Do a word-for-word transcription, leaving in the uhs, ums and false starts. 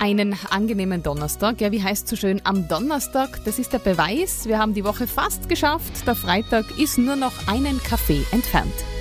einen angenehmen Donnerstag. Ja, wie heißt so schön, am Donnerstag, das ist der Beweis. Wir haben die Woche fast geschafft. Der Freitag ist nur noch einen Kaffee entfernt.